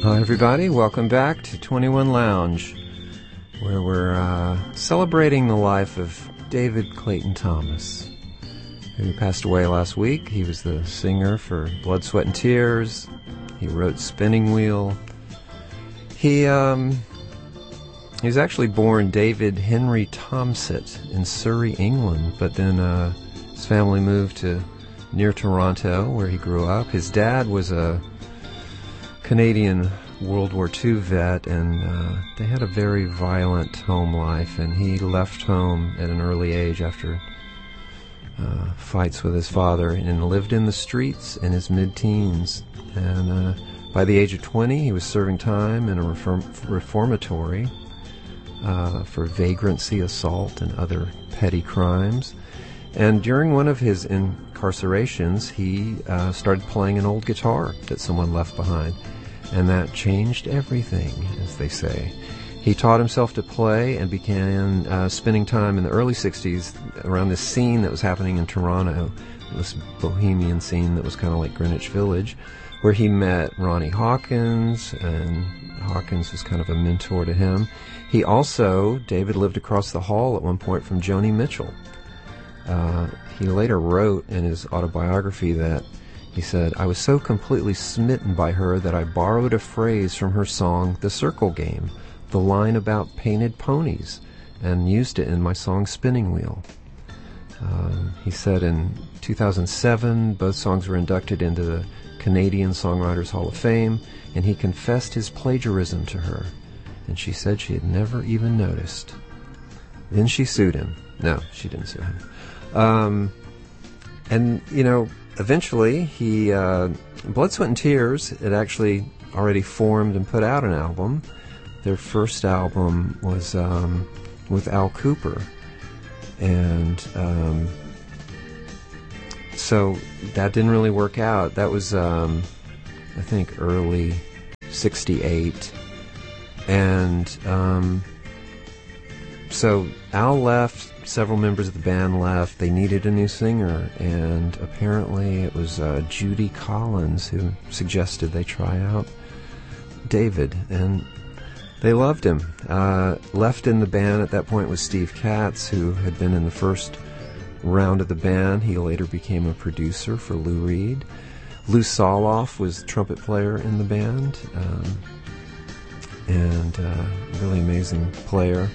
Hi, everybody. Welcome back to 21 Lounge, where we're celebrating the life of David Clayton Thomas, who passed away last week. He was the singer for Blood, Sweat and Tears. He wrote Spinning Wheel. He was actually born David Henry Thomsett in Surrey, England, but then his family moved to near Toronto, where he grew up. His dad was a Canadian World War II vet, and they had a very violent home life, and he left home at an early age after fights with his father and lived in the streets in his mid-teens. And by the age of 20, he was serving time in a reformatory for vagrancy, assault, and other petty crimes. And during one of his incarcerations, he started playing an old guitar that someone left behind. And that changed everything, as they say. He taught himself to play and began spending time in the early 60s around this scene that was happening in Toronto, this bohemian scene that was kind of like Greenwich Village, where he met Ronnie Hawkins, and Hawkins was kind of a mentor to him. David lived across the hall at one point from Joni Mitchell. He later wrote in his autobiography that he said, "I was so completely smitten by her that I borrowed a phrase from her song, The Circle Game, the line about painted ponies, and used it in my song Spinning Wheel." He said in 2007, both songs were inducted into the Canadian Songwriters Hall of Fame, and he confessed his plagiarism to her, and she said she had never even noticed. Then she sued him. No, she didn't sue him. Eventually, Blood, Sweat and Tears had actually already formed and put out an album. Their first album was with Al Kooper. And so that didn't really work out. That was, I think, early 68. And so Al left. Several members of the band left. They needed a new singer, and apparently it was Judy Collins who suggested they try out David, and they loved him. Left in the band at that point was Steve Katz, who had been in the first round of the band. He later became a producer for Lou Reed. Lou Soloff was the trumpet player in the band, and a really amazing player.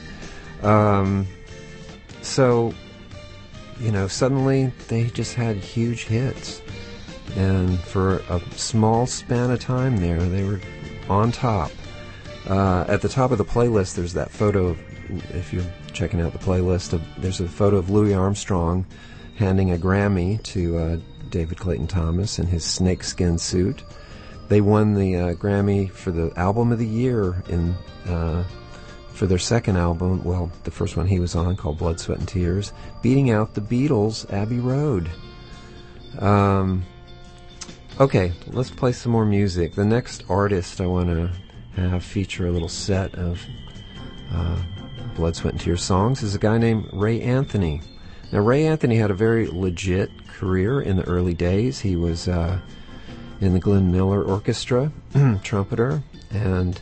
So, suddenly they just had huge hits. And for a small span of time there, they were on top. At the top of the playlist, there's that photo of, if you're checking out the playlist, there's a photo of Louis Armstrong handing a Grammy to David Clayton Thomas in his snakeskin suit. They won the Grammy for the Album of the Year for their second album, well, the first one he was on, called Blood, Sweat and Tears, beating out the Beatles' Abbey Road. Okay, let's play some more music. The next artist I want to have feature a little set of Blood, Sweat and Tears songs is a guy named Ray Anthony. Now, Ray Anthony had a very legit career in the early days. He was in the Glenn Miller Orchestra, trumpeter, and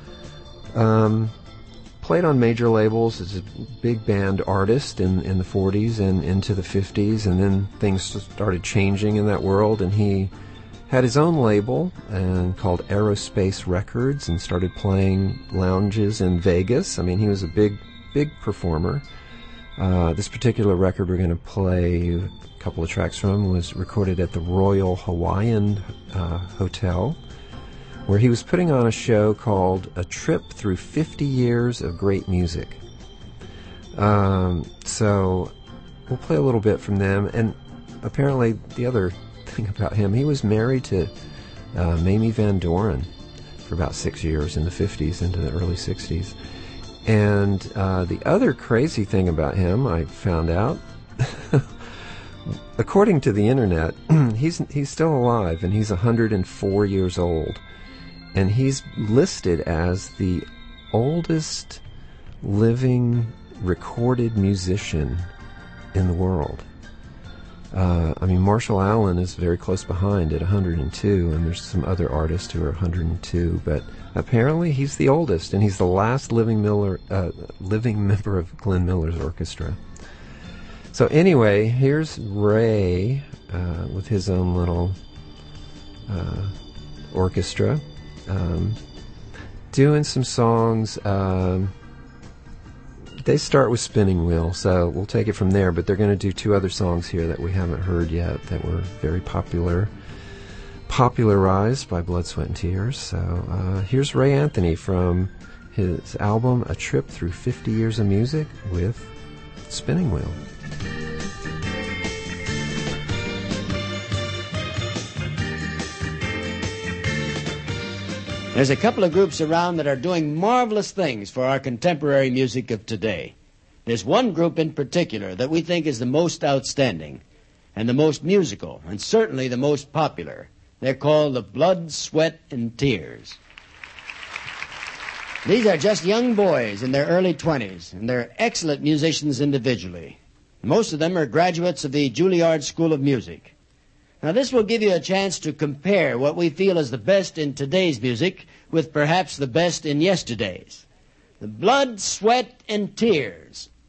played on major labels as a big band artist in the 40s and into the 50s, and then things started changing in that world, and he had his own label called Aerospace Records and started playing lounges in Vegas. I mean, he was a big performer. This particular record we're going to play a couple of tracks from was recorded at the Royal Hawaiian Hotel, where he was putting on a show called A Trip Through 50 Years of Great Music. So we'll play a little bit from them. And apparently the other thing about him, he was married to Mamie Van Doren for about 6 years in the 50s into the early 60s. And the other crazy thing about him, I found out, according to the internet, he's still alive, and he's 104 years old. And he's listed as the oldest living recorded musician in the world. Marshall Allen is very close behind at 102, and there's some other artists who are 102, but apparently he's the oldest, and he's the last living member of Glenn Miller's orchestra. So anyway, here's Ray with his own little orchestra, doing some songs. They start with Spinning Wheel, so we'll take it from there, but they're going to do two other songs here that we haven't heard yet that were very popularized by Blood, Sweat, and Tears. So here's Ray Anthony from his album A Trip Through 50 Years of Music with Spinning Wheel. There's a couple of groups around that are doing marvelous things for our contemporary music of today. There's one group in particular that we think is the most outstanding and the most musical and certainly the most popular. They're called the Blood, Sweat, and Tears. These are just young boys in their early 20s, and they're excellent musicians individually. Most of them are graduates of the Juilliard School of Music. Now, this will give you a chance to compare what we feel is the best in today's music with perhaps the best in yesterday's. The Blood, Sweat, and Tears.